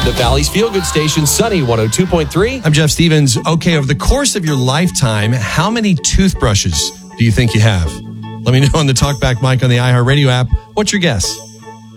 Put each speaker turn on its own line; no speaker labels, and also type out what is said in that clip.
The Valley's Feel Good Station, Sunny 102.3.
I'm Jeff Stevens. Okay, over the course of your lifetime, how many toothbrushes do you think you have? Let me know on the TalkBack mic on the iHeartRadio app. What's your guess?